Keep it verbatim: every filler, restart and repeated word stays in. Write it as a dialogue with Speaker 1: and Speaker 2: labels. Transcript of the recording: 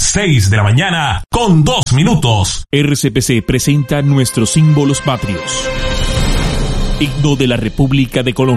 Speaker 1: seis de la mañana con dos minutos.
Speaker 2: R C P C presenta nuestros símbolos patrios. Himno de la República de Colombia.